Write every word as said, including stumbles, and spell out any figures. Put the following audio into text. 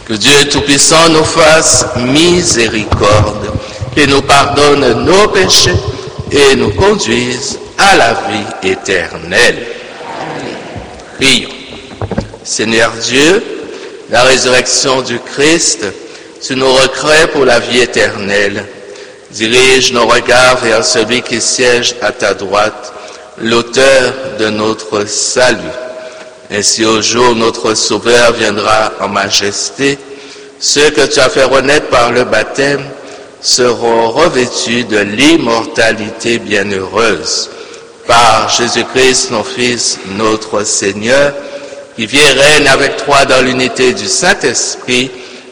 Que Dieu Tout-Puissant nous fasse miséricorde, qu'il nous pardonne nos péchés et nous conduise à la vie éternelle. Prions. Seigneur Dieu, la résurrection du Christ, tu nous recrées pour la vie éternelle. Dirige nos regards vers celui qui siège à ta droite, l'auteur de notre salut. Ainsi au jour où notre Sauveur viendra en majesté, ceux que tu as fait renaître par le baptême seront revêtus de l'immortalité bienheureuse. Par Jésus-Christ, ton Fils, notre Seigneur, qui vit et règne avec toi dans l'unité du Saint-Esprit,